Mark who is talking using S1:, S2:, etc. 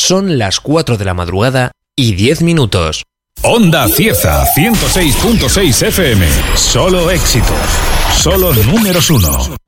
S1: Son las 4 de la madrugada y 10 minutos.
S2: Onda Cieza 106.6 FM. Solo éxitos. Solo números uno.